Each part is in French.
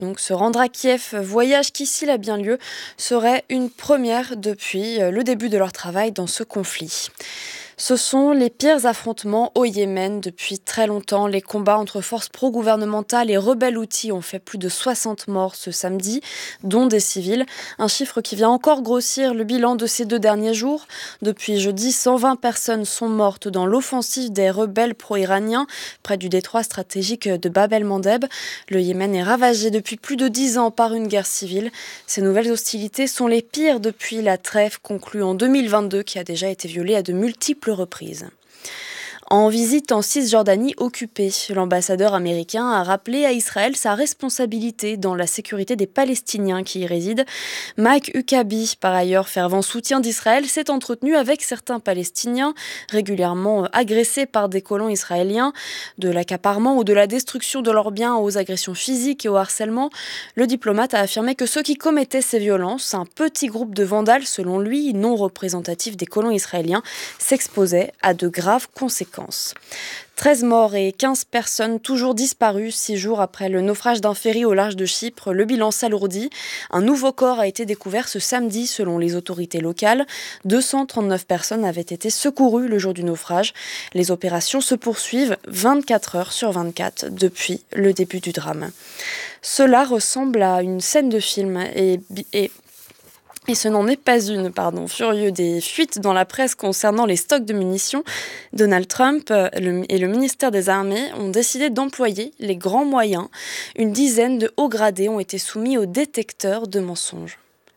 Donc se rendre à Kiev, voyage qui, s'il a bien lieu, serait une première depuis le début de leur travail dans ce conflit. Ce sont les pires affrontements au Yémen depuis très longtemps. Les combats entre forces pro-gouvernementales et rebelles houthis ont fait plus de 60 morts ce samedi, dont des civils. Un chiffre qui vient encore grossir le bilan de ces 2 derniers jours. Depuis jeudi, 120 personnes sont mortes dans l'offensive des rebelles pro-iraniens près du détroit stratégique de Bab el-Mandeb. Le Yémen est ravagé depuis plus de 10 ans par une guerre civile. Ces nouvelles hostilités sont les pires depuis la trêve conclue en 2022 qui a déjà été violée à de multiples reprises. En visite en Cisjordanie occupée, l'ambassadeur américain a rappelé à Israël sa responsabilité dans la sécurité des Palestiniens qui y résident. Mike Huckabee, par ailleurs fervent soutien d'Israël, s'est entretenu avec certains Palestiniens régulièrement agressés par des colons israéliens. De l'accaparement ou de la destruction de leurs biens aux agressions physiques et au harcèlement, le diplomate a affirmé que ceux qui commettaient ces violences, un petit groupe de vandales selon lui, non représentatif des colons israéliens, s'exposaient à de graves conséquences. 13 morts et 15 personnes toujours disparues 6 jours après le naufrage d'un ferry au large de Chypre. Le bilan s'alourdit. Un nouveau corps a été découvert ce samedi selon les autorités locales. 239 personnes avaient été secourues le jour du naufrage. Les opérations se poursuivent 24 heures sur 24 depuis le début du drame. Cela ressemble à une scène de film et ce n'en est pas une, Furieux des fuites dans la presse concernant les stocks de munitions, Donald Trump et le ministère des Armées ont décidé d'employer les grands moyens. Une dizaine de hauts gradés ont été soumis au détecteur de mensonges.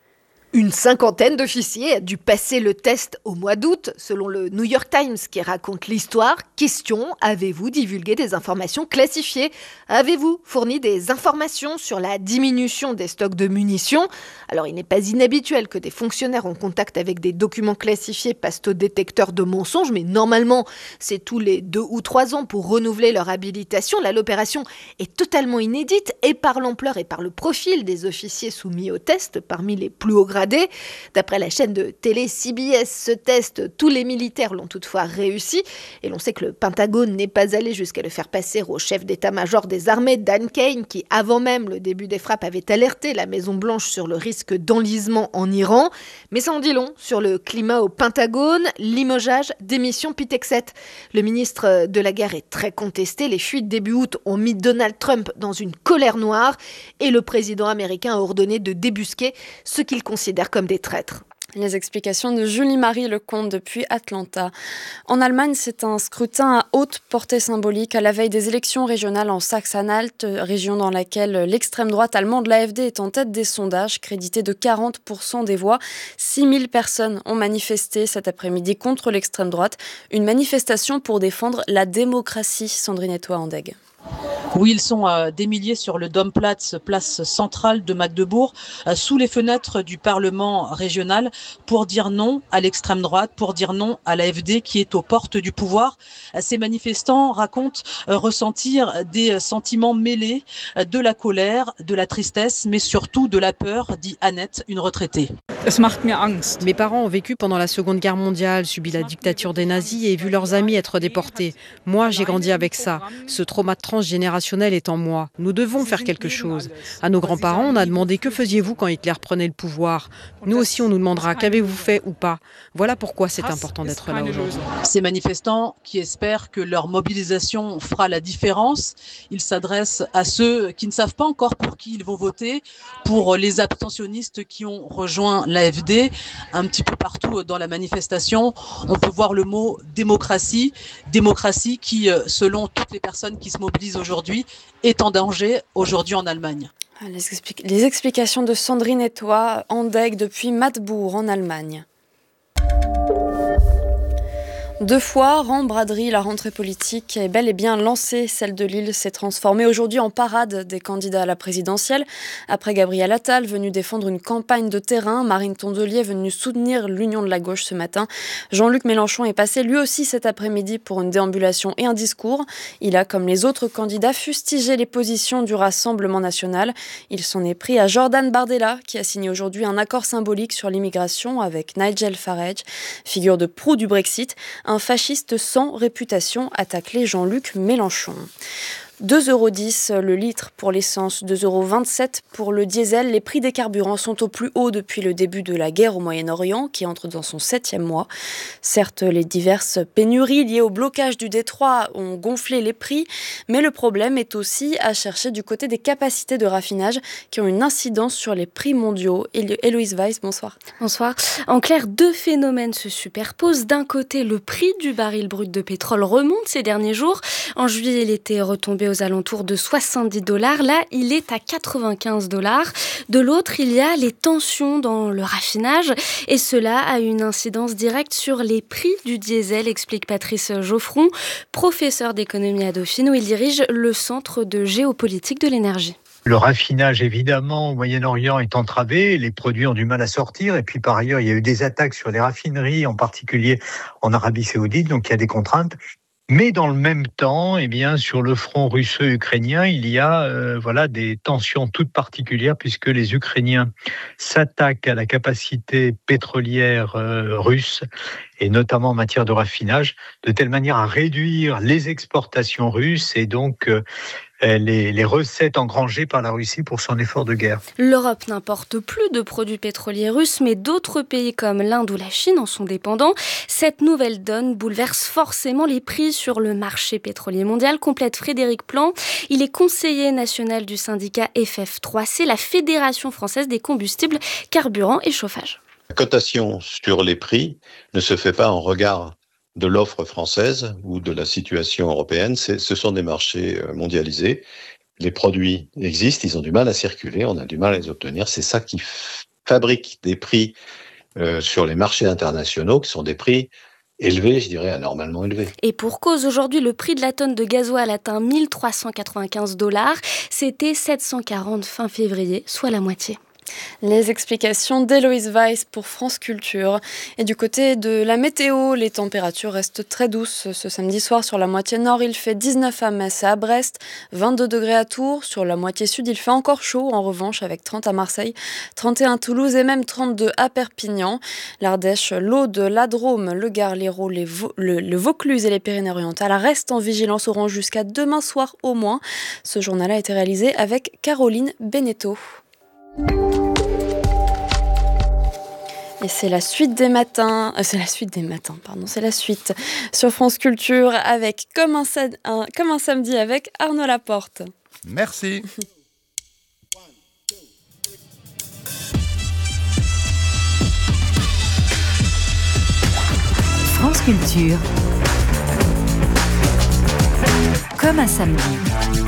Une cinquantaine d'officiers a dû passer le test au mois d'août, selon le New York Times qui raconte l'histoire. Question, avez-vous divulgué des informations classifiées ? Avez-vous fourni des informations sur la diminution des stocks de munitions ? Alors il n'est pas inhabituel que des fonctionnaires en contact avec des documents classifiés passent au détecteur de mensonges, mais normalement c'est tous les 2 ou 3 ans pour renouveler leur habilitation. Là l'opération est totalement inédite et par l'ampleur et par le profil des officiers soumis au test, parmi les plus hauts gradés. D'après la chaîne de télé CBS, ce test, tous les militaires l'ont toutefois réussi. Et l'on sait que le Pentagone n'est pas allé jusqu'à le faire passer au chef d'état-major des armées, Dan Kane, qui avant même le début des frappes avait alerté la Maison-Blanche sur le risque d'enlisement en Iran. Mais ça en dit long sur le climat au Pentagone, limogeage des missions Pitexet. Le ministre de la Guerre est très contesté. Les fuites début août ont mis Donald Trump dans une colère noire et le président américain a ordonné de débusquer ce qu'il considère comme des traîtres. Les explications de Julie-Marie Lecomte depuis Atlanta. En Allemagne, c'est un scrutin à haute portée symbolique à la veille des élections régionales en Saxe-Anhalt, région dans laquelle l'extrême droite allemande, l'AfD, est en tête des sondages, créditée de 40% des voix. 6000 personnes ont manifesté cet après-midi contre l'extrême droite. Une manifestation pour défendre la démocratie, Sandrine Etoile-Andeg. Oui, ils sont des milliers sur le Domplatz, place centrale de Magdebourg, sous les fenêtres du Parlement régional, pour dire non à l'extrême droite, pour dire non à l'AfD qui est aux portes du pouvoir. Ces manifestants racontent ressentir des sentiments mêlés, de la colère, de la tristesse, mais surtout de la peur, dit Annette, une retraitée. Mes parents ont vécu pendant la Seconde Guerre mondiale, subi la dictature des nazis et vu leurs amis être déportés. Moi, j'ai grandi avec ça. Ce trauma transgénérationnel est en moi. Nous devons faire quelque chose. À nos grands-parents, on a demandé que faisiez-vous quand Hitler prenait le pouvoir. Nous aussi, on nous demandera qu'avez-vous fait ou pas. Voilà pourquoi c'est important d'être là aujourd'hui. Ces manifestants qui espèrent que leur mobilisation fera la différence, ils s'adressent à ceux qui ne savent pas encore pour qui ils vont voter, pour les abstentionnistes qui ont rejoint l'AfD. Un petit peu partout dans la manifestation, on peut voir le mot démocratie qui, selon toutes les personnes qui se mobilisent aujourd'hui, est en danger aujourd'hui en Allemagne. Les explications de Sandrine Etoile-Andeg depuis Magdebourg en Allemagne. 2 fois, rend braderie, la rentrée politique est bel et bien lancée. Celle de Lille s'est transformée aujourd'hui en parade des candidats à la présidentielle. Après Gabriel Attal, venu défendre une campagne de terrain, Marine Tondelier, venue soutenir l'Union de la gauche ce matin. Jean-Luc Mélenchon est passé lui aussi cet après-midi pour une déambulation et un discours. Il a, comme les autres candidats, fustigé les positions du Rassemblement national. Il s'en est pris à Jordan Bardella, qui a signé aujourd'hui un accord symbolique sur l'immigration avec Nigel Farage, figure de proue du Brexit. Un fasciste sans réputation attaque Jean-Luc Mélenchon. 2,10 € le litre pour l'essence, 2,27 € pour le diesel. Les prix des carburants sont au plus haut depuis le début de la guerre au Moyen-Orient, qui entre dans son 7e mois. Certes, les diverses pénuries liées au blocage du détroit ont gonflé les prix, mais le problème est aussi à chercher du côté des capacités de raffinage qui ont une incidence sur les prix mondiaux. Héloïse Weiss, bonsoir. Bonsoir. En clair, deux phénomènes se superposent. D'un côté, le prix du baril brut de pétrole remonte ces derniers jours. En juillet, il était retombé aux alentours de $70. Là, il est à $95. De l'autre, il y a les tensions dans le raffinage. Et cela a une incidence directe sur les prix du diesel, explique Patrice Geoffron, professeur d'économie à Dauphine, où il dirige le Centre de géopolitique de l'énergie. Le raffinage, évidemment, au Moyen-Orient est entravé, les produits ont du mal à sortir. Et puis, par ailleurs, il y a eu des attaques sur les raffineries, en particulier en Arabie Saoudite, donc il y a des contraintes. Mais dans le même temps, sur le front russo-ukrainien, il y a des tensions toutes particulières puisque les Ukrainiens s'attaquent à la capacité pétrolière russe et notamment en matière de raffinage, de telle manière à réduire les exportations russes et donc les recettes engrangées par la Russie pour son effort de guerre. L'Europe n'importe plus de produits pétroliers russes, mais d'autres pays comme l'Inde ou la Chine en sont dépendants. Cette nouvelle donne bouleverse forcément les prix sur le marché pétrolier mondial, complète Frédéric Plan. Il est conseiller national du syndicat FF3C, la Fédération française des combustibles, carburants et chauffage. La cotation sur les prix ne se fait pas en regard de l'offre française ou de la situation européenne. Ce sont des marchés mondialisés. Les produits existent, ils ont du mal à circuler, on a du mal à les obtenir. C'est ça qui fabrique des prix sur les marchés internationaux, qui sont des prix élevés, je dirais anormalement élevés. Et pour cause, aujourd'hui, le prix de la tonne de gasoil atteint $1 395. C'était $740 fin février, soit la moitié. Les explications d'Héloïse Weiss pour France Culture. Et du côté de la météo, les températures restent très douces ce samedi soir. Sur la moitié nord, il fait 19 à Metz et à Brest, 22 degrés à Tours. Sur la moitié sud, il fait encore chaud, en revanche, avec 30 à Marseille, 31 à Toulouse et même 32 à Perpignan. L'Ardèche, l'Aude, la Drôme, le Gard, l'Hérault, le Vaucluse et les Pyrénées-Orientales restent en vigilance orange jusqu'à demain soir au moins. Ce journal a été réalisé avec Caroline Beneteau. Et c'est la suite des matins, c'est la suite sur France Culture avec comme un samedi avec Arnaud Laporte. Merci. France Culture, comme un samedi.